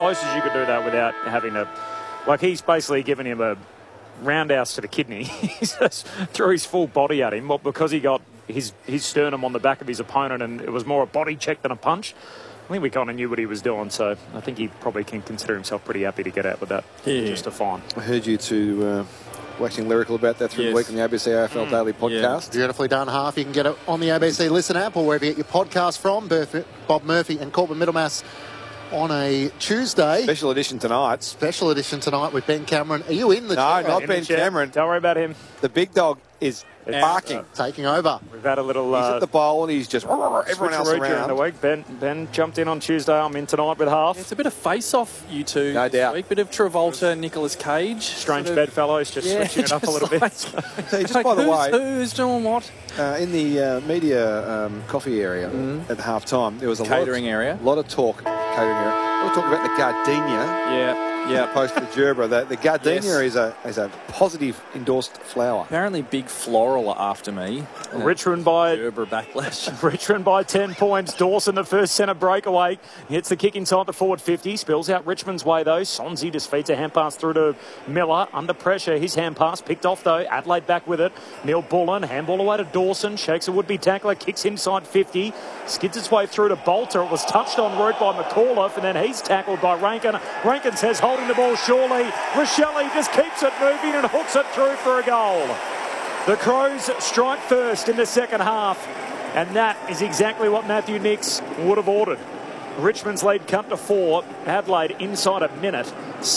close as you could do that without having to... Like, he's basically given him a roundhouse to the kidney. He just threw his full body at him, well, because he got his sternum on the back of his opponent, and it was more a body check than a punch. I think we kind of knew what he was doing, so I think he probably can consider himself pretty happy to get out with that. Yeah. Just a fine. I heard you two waxing lyrical about that through the week on the ABC AFL Daily podcast. Yeah. Beautifully done, Half. You can get it on the ABC Listen app or wherever you get your podcast from. Bob Murphy and Corbin Middlemass on a Tuesday. Special edition tonight. Special edition tonight with Ben Cameron. Are you in the No, chair? not Ben Cameron. Don't worry about him. The big dog is barking. Taking over. We've had a little... he's at the bowl and he's just... everyone else around. The week. Ben jumped in on Tuesday. I'm in tonight with Half. It's a bit of face-off, you two. No doubt. Week. Bit of Travolta, Nicolas Cage. Strange bedfellows, just switching it up a little bit. So just by the way... Who's doing what? In the media coffee area at half-time, there was a catering area. A lot of talk, catering area. A lot of talk about the gardenia. Yeah. Opposed to the gerbera. The gardenia is a positive endorsed flower. Apparently big floral after me. Richmond by... Gerber backlash. Richmond by 10 points. Dawson, the first centre breakaway. Hits the kick inside the forward 50. Spills out Richmond's way, though. Sonzi just feeds a hand pass through to Miller. Under pressure. His hand pass picked off, though. Adelaide back with it. Neil Bullen. Handball away to Dawson. Shakes a would-be tackler. Kicks inside 50. Skids its way through to Bolter. It was touched on route by McAuliffe, and then he's tackled by Rankin. Rankin says holding the ball surely. Rochelle just keeps it moving and hooks it through for a goal. The Crows strike first in the second half, and that is exactly what Matthew Nicks would have ordered. Richmond's lead cut to 4. Adelaide inside a minute.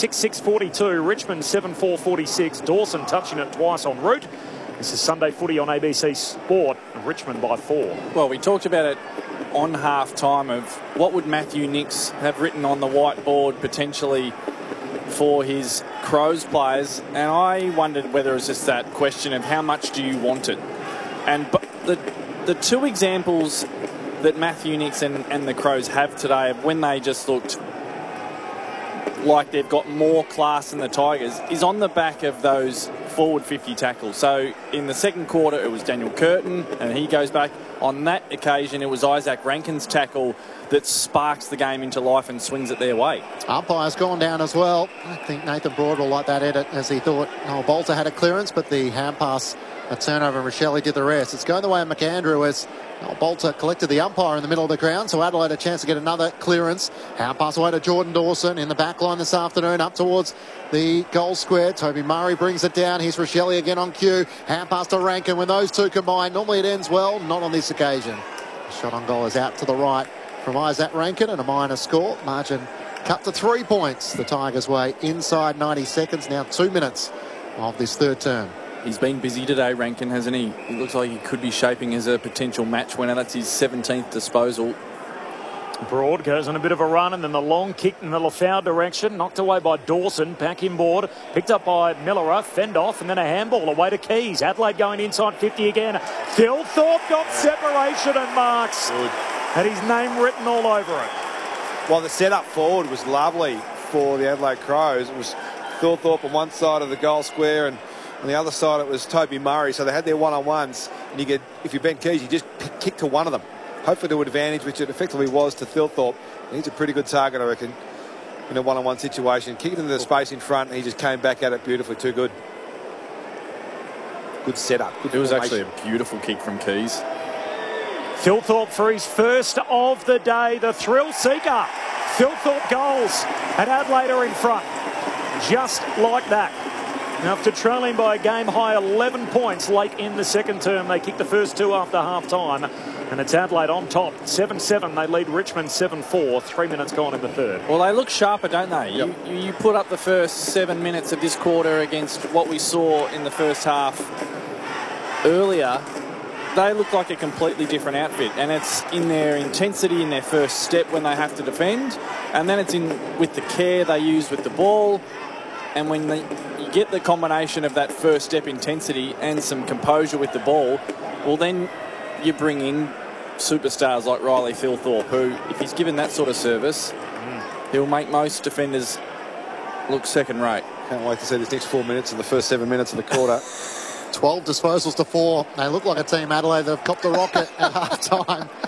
6:42. Richmond 7:46. Dawson touching it twice en route. This is Sunday footy on ABC Sport. Richmond by 4. Well, we talked about it on half-time of what would Matthew Nicks have written on the whiteboard potentially for his Crows players, and I wondered whether it was just that question of how much do you want it. And the two examples that Matthew Nicks and the Crows have today of when they just looked like they've got more class than the Tigers is on the back of those forward 50 tackles. So in the second quarter it was Daniel Curtin and he goes back. On that occasion it was Isaac Rankin's tackle that sparks the game into life and swings it their way. Umpire's gone down as well. I think Nathan Broad will like that edit as he thought Bolter had a clearance, but the hand pass, a turnover, and Rochelle did the rest. It's going the way of McAndrew as Bolter collected the umpire in the middle of the ground, so Adelaide a chance to get another clearance. Hand pass away to Jordan Dawson in the back line this afternoon, up towards the goal square. Toby Murray brings it down. Here's Rochelle again on cue. Hand pass to Rankin. When those two combine, normally it ends well. Not on this occasion. The shot on goal is out to the right from Isaac Rankin and a minor score. Margin cut to 3 points the Tigers' way inside 90 seconds. Now 2 minutes of this third term. He's been busy today, Rankin, hasn't he? It looks like he could be shaping as a potential match winner. That's his 17th disposal. Broad goes on a bit of a run, and then the long kick in the Lafau direction, knocked away by Dawson, back inboard, picked up by Miller, fend off, and then a handball away to Keys. Adelaide going inside 50 again. Thilthorpe got separation and marks. Good. Had his name written all over it. Well, the setup forward was lovely for the Adelaide Crows. It was Thilthorpe on one side of the goal square, and on the other side it was Toby Murray. So they had their one-on-ones, and you get, if you're Ben Keys, you just kick to one of them. Hopefully to advantage, which it effectively was to Thilthorpe. He's a pretty good target, I reckon, in a one-on-one situation. Kicked into the space in front, and he just came back at it beautifully. Too good. Good setup. Good it was formation. actually a beautiful kick from Keys. Thilthorpe for his first of the day, the thrill seeker. Thilthorpe goals, and Adelaide are in front. Just like that. After trailing by a game-high 11 points late in the second term, they kicked the first two after half-time, and it's Adelaide on top. 7-7, they lead Richmond 7-4, 3 minutes gone in the third. Well, they look sharper, don't they? Yep. You put up the first 7 minutes of this quarter against what we saw in the first half earlier. They look like a completely different outfit, and it's in their intensity in their first step when they have to defend, and then it's in with the care they use with the ball, and when you get the combination of that first step intensity and some composure with the ball, well then you bring in superstars like Riley Thilthorpe, who, if he's given that sort of service, he'll make most defenders look second rate. Can't wait to see this next 4 minutes of the first 7 minutes of the quarter. 12 disposals to 4. They look like a team, Adelaide, that have copped the rocket at half-time.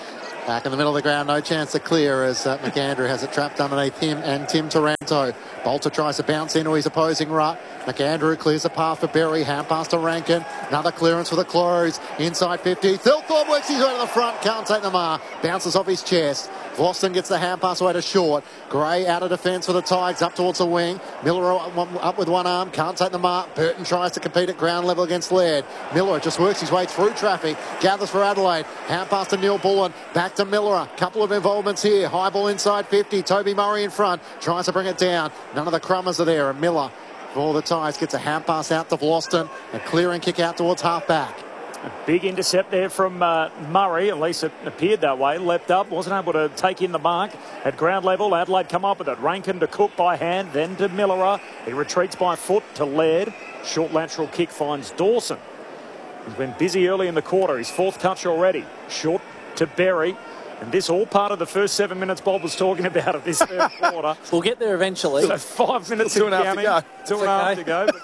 Back in the middle of the ground, no chance to clear as McAndrew has it trapped underneath him and Tim Taranto. Bolter tries to bounce into his opposing ruck. McAndrew clears the path for Berry. Hand pass to Rankin. Another clearance for the close. Inside 50. Thilthorpe works his way to the front. Can't take the mark. Bounces off his chest. Vlosten gets the hand pass away to Short. Gray out of defence for the Tigers up towards the wing. Miller up with one arm. Can't take the mark. Burton tries to compete at ground level against Laird. Miller just works his way through traffic. Gathers for Adelaide. Hand pass to Neil Bullen. Back to Miller. Couple of involvements here. High ball inside 50. Toby Murray in front. Tries to bring it down. None of the Crummers are there. And Miller, for all the Tigers, gets a hand pass out to Vlosten. A clearing kick out towards half back. A big intercept there from Murray, at least it appeared that way. Leapt up, wasn't able to take in the mark. At ground level, Adelaide come up with it. Rankin to Cook by hand, then to Miller. He retreats by foot to Laird. Short lateral kick finds Dawson. He's been busy early in the quarter. His fourth touch already. Short to Berry. And this all part of the first 7 minutes Bob was talking about of this third quarter. We'll get there eventually. So 5 minutes Still 2.5 to go. 2.5 to go.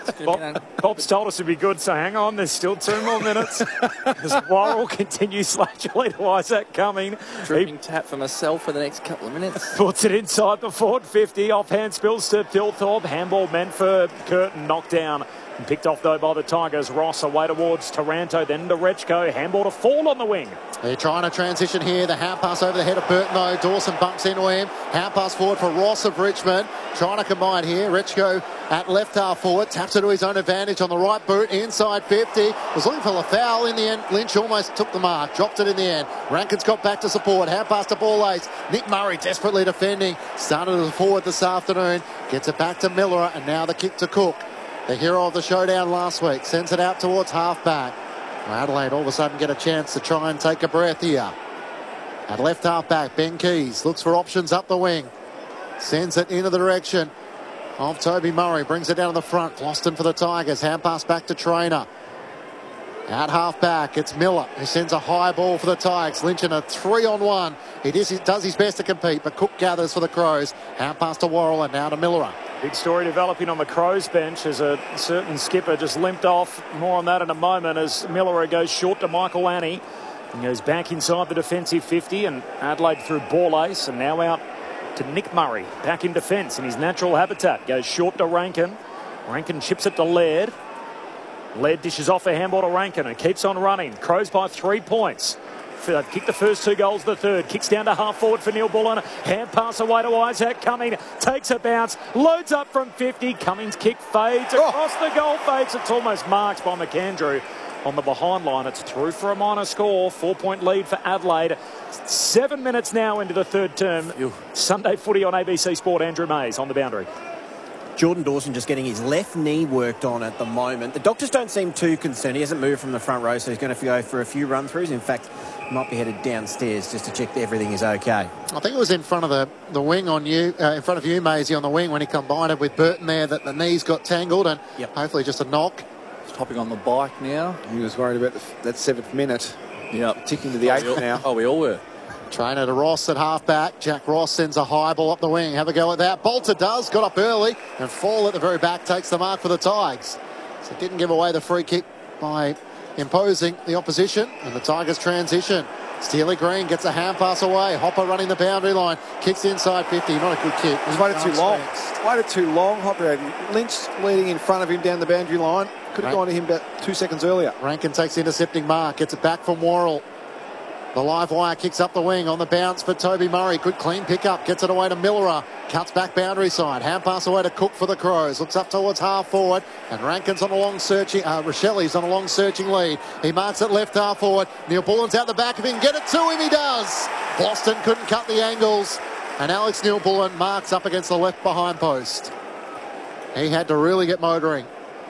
Bob's told us to be good, so hang on. There's still 2 more minutes. As Worrell continues slowly to Isaac Cumming. Dripping tap for myself for the next couple of minutes. Puts it inside the forward 50. Offhand spills to Thilthorpe. Handball meant for Curtin. Knocked down. And picked off, though, by the Tigers. Ross away towards Taranto, then to Rechko. Handball to Fall on the wing. They're trying to transition here. The hand pass over the head of Burton, though. Dawson bumps into him. Hand pass forward for Ross of Richmond. Trying to combine here. Rechko at left half forward. Taps it to his own advantage on the right boot. Inside 50. Was looking for the foul in the end. Lynch almost took the mark. Dropped it in the end. Rankin's got back to support. Hand pass to Ball Ace. Nick Murray desperately defending. Started as a forward this afternoon. Gets it back to Miller. And now the kick to Cook. The hero of the showdown last week. Sends it out towards half back. Adelaide all of a sudden get a chance to try and take a breath here. At left half back, Ben Keys looks for options up the wing. Sends it into the direction of Toby Murray. Brings it down to the front. Vlosten for the Tigers. Hand pass back to Trainer. At half back, it's Miller who sends a high ball for the Tigers. Lynch in a 3-on-1. He does his best to compete, but Cook gathers for the Crows. Hand pass to Worrell and now to Miller. Big story developing on the Crows bench as a certain skipper just limped off. More on that in a moment as Miller goes short to Michael Annie. And goes back inside the defensive 50 and Adelaide through Ball Ace and now out to Nick Murray. Back in defence in his natural habitat. Goes short to Rankin. Rankin chips it to Laird. Laird dishes off a handball to Rankin and keeps on running. Crows by 3 points. They've kicked the first 2 goals of the third. Kicks down to half forward for Neil Bullen. Hand pass away to Isaac Cumming. Takes a bounce. Loads up from 50. Cummings' kick fades across the goal face. It's almost marked by McAndrew on the behind line. It's through for a minor score. 4-point lead for Adelaide. 7 minutes now into the third term. Sunday footy on ABC Sport. Andrew Mays on the boundary. Jordan Dawson just getting his left knee worked on at the moment. The doctors don't seem too concerned. He hasn't moved from the front row, so he's going to go for a few run-throughs. In fact, might be headed downstairs just to check that everything is okay. I think it was in front of the wing on you, in front of you, Maisie, on the wing when he combined it with Burton there, that the knees got tangled and hopefully just a knock. He's hopping on the bike now. He was worried about that 7th minute. Yep. Ticking to the 8th now. Oh, we all were. Trainer to Ross at half-back. Jack Ross sends a high ball up the wing. Have a go at that. Bolter does. Got up early. And Fall at the very back takes the mark for the Tigers. So didn't give away the free kick by imposing the opposition. And the Tigers transition. Steely Green gets a hand pass away. Hopper running the boundary line. Kicks inside 50. Not a good kick. He's waited too long. Waited too long. Hopper had Lynch leading in front of him down the boundary line. Could have gone to him about 2 seconds earlier. Rankin takes the intercepting mark. Gets it back from Worrell. The live wire kicks up the wing on the bounce for Toby Murray. Good clean pickup. Gets it away to Miller. Cuts back boundary side. Hand pass away to Cook for the Crows. Looks up towards half forward. And Rankin's on a long searching. Rochelli's on a long searching lead. He marks it left half forward. Neil Bullen's out the back. If he can get it to him, he does. Boston couldn't cut the angles. And Alex Neil Bullen marks up against the left behind post. He had to really get motoring.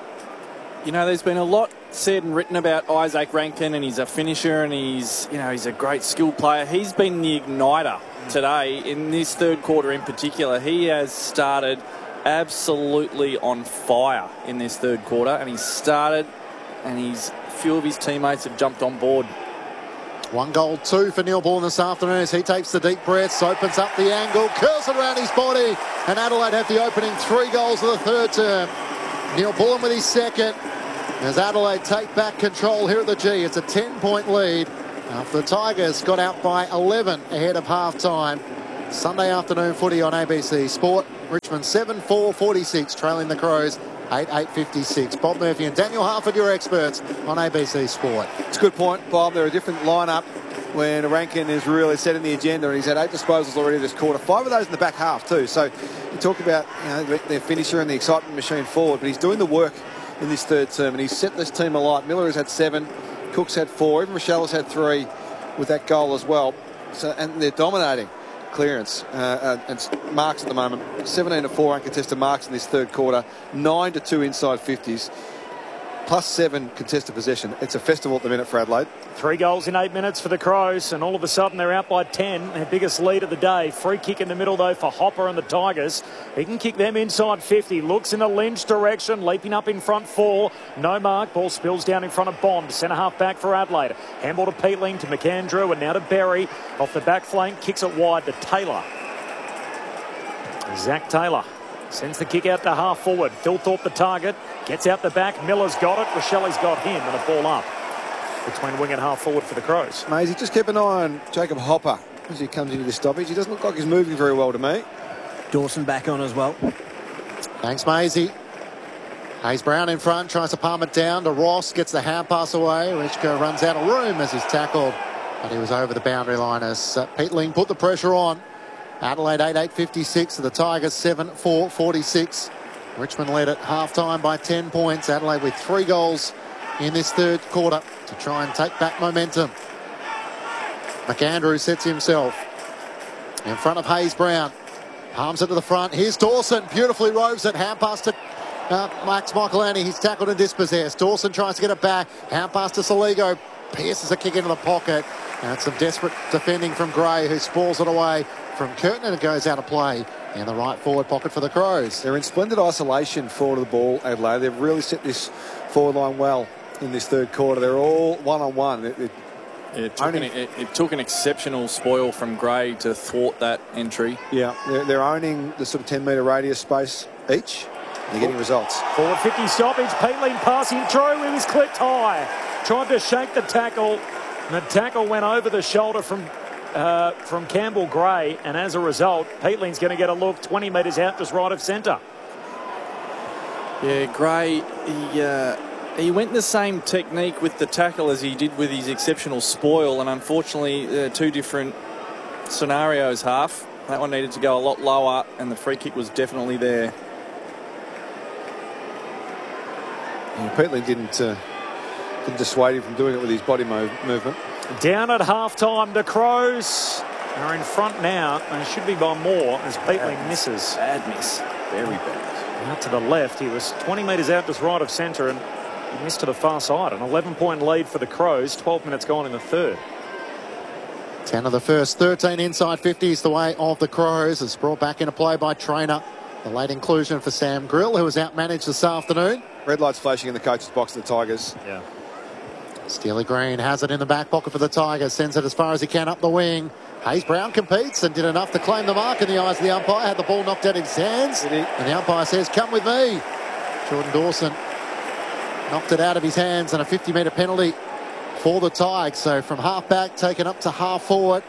You know, there's been a lot said and written about Isaac Rankin, and he's a finisher, and he's a great skilled player. He's been the igniter today in this third quarter in particular. He has started absolutely on fire in this third quarter, and a few of his teammates have jumped on board. 1 goal, 2 for Neil Bullen this afternoon as he takes the deep breaths, opens up the angle, curls it around his body, and Adelaide have the opening 3 goals of the third term. Neil Bullen with his second as Adelaide take back control here at the G. It's a 10-point lead After the Tigers got out by 11 ahead of half-time. Sunday afternoon footy on ABC Sport. Richmond 7-4-46, trailing the Crows 8-8-56. Bob Murphy and Daniel Harford, your experts on ABC Sport. It's a good point, Bob. They're a different lineup when Rankin is really setting the agenda, and he's had 8 disposals already this quarter. 5 of those in the back half too. So you talk about their finisher and the excitement machine forward, but he's doing the work in this third term, and he's set this team alight. Miller has had 7, Cook's had 4, even Rochelle has had 3 with that goal as well. So, and they're dominating clearance and marks at the moment. 17-4 uncontested marks in this third quarter, 9-2 inside 50s, plus 7 contested possession. It's a festival at the minute for Adelaide. 3 goals in 8 minutes for the Crows, and all of a sudden they're out by 10. Their biggest lead of the day. Free kick in the middle though for Hopper and the Tigers. He can kick them inside 50. Looks in the Lynch direction, leaping up in front 4. No mark. Ball spills down in front of Bond. Centre half back for Adelaide. Handball to Peatling, to McAndrew, and now to Berry. Off the back flank, kicks it wide to Taylor. Zach Taylor sends the kick out to half forward. Thilthorpe the target. Gets out the back. Miller's got it. Rochelli's got him, and a ball up between wing and half forward for the Crows. Maisie, just keep an eye on Jacob Hopper as he comes into this stoppage. He doesn't look like he's moving very well to me. Dawson back on as well. Thanks, Maisie. Hayes Brown in front, tries to palm it down to Ross, gets the hand pass away. Richko runs out of room as he's tackled, but he was over the boundary line as Peatling put the pressure on. Adelaide 8-8-56 to the Tigers 7-4-46. Richmond led at half-time by 10 points. Adelaide with 3 goals in this third quarter to try and take back momentum. McAndrew sets himself in front of Hayes Brown. Palms it to the front. Here's Dawson. Beautifully roves it. Hand pass to Max Michaelani. He's tackled and dispossessed. Dawson tries to get it back. Hand pass to Soligo. Pierces a kick into the pocket. And some desperate defending from Gray, who spoils it away from Curtin, and it goes out of play in the right forward pocket for the Crows. They're in splendid isolation forward of the ball, Adelaide. They've really set this forward line well in this third quarter. They're all one-on-one. It took an exceptional spoil from Gray to thwart that entry. Yeah, they're owning the sort of 10-metre radius space each. They're getting results. Forward 50 stoppage. Peatling passing through. He was clipped high. Tried to shake the tackle. And the tackle went over the shoulder from Campbell Gray, and as a result, Peatling's going to get a look 20 metres out, just right of centre. Yeah, Gray, he went the same technique with the tackle as he did with his exceptional spoil, and unfortunately, 2 different scenarios half. That one needed to go a lot lower, and the free kick was definitely there. Yeah, Peatling didn't dissuade him from doing it with his body movement. Down at half-time, the Crows are in front now, and should be by more as Peatling misses. Bad miss. Very bad. Out to the left. He was 20 metres out, just right of centre, and he missed to the far side. An 11-point lead for the Crows. 12 minutes gone in the third. 10 of the first 13 inside 50s the way of the Crows. It's brought back into play by Trainer. The late inclusion for Sam Grill, who was outmanaged this afternoon. Red lights flashing in the coach's box of the Tigers. Yeah. Steely Green has it in the back pocket for the Tigers. Sends it as far as he can up the wing. Hayes Brown competes and did enough to claim the mark in the eyes of the umpire. Had the ball knocked out of his hands. And the umpire says, come with me. Jordan Dawson knocked it out of his hands, and a 50-metre penalty for the Tigers. So from half back, taken up to half forward.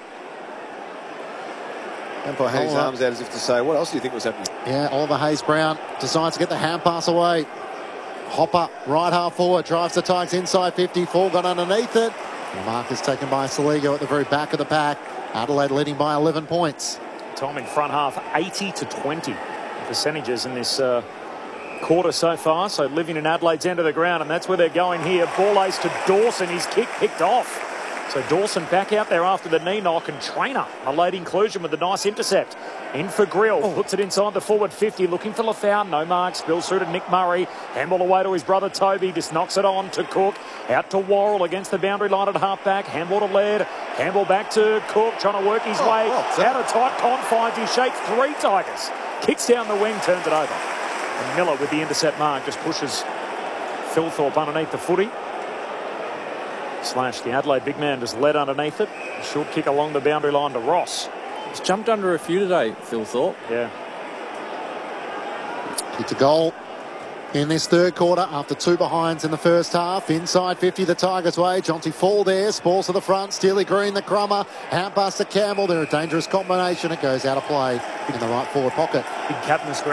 Umpire had his arms out as if to say, what else do you think was happening? Yeah, Oliver Hayes Brown decides to get the hand pass away. Hopper, right half forward, drives the Tigers inside 50. Fall got underneath it. The mark is taken by Soligo at the very back of the pack. Adelaide leading by 11 points. Time in front half, 80-20 percentages in this quarter so far. So living in Adelaide's end of the ground, and that's where they're going here. Ball ace to Dawson. His kick picked off. So Dawson back out there after the knee knock, and Trainer, a late inclusion with a nice intercept. In for Grill, puts it inside the forward 50, looking for Lafau. No mark, spills through to Nick Murray. Handball away to his brother Toby, just knocks it on to Cook. Out to Worrell against the boundary line at half-back. Handball to Laird. Handball back to Cook, trying to work his way out of tight confines. He shakes 3 Tigers. Kicks down the wing, turns it over. And Miller with the intercept mark just pushes Thilthorpe underneath the footy. Slash, the Adelaide big man just led underneath it. A short kick along the boundary line to Ross. He's jumped under a few today, Thilthorpe. Yeah. Kick to goal. in this third quarter after 2 behinds in the first half. Inside 50 the Tigers way. Jonty Fall there. Spalls to the front. Steely Green the crummer. Hand pass to Campbell. They're a dangerous combination. It goes out of play in the right forward pocket. Big cap in the screen.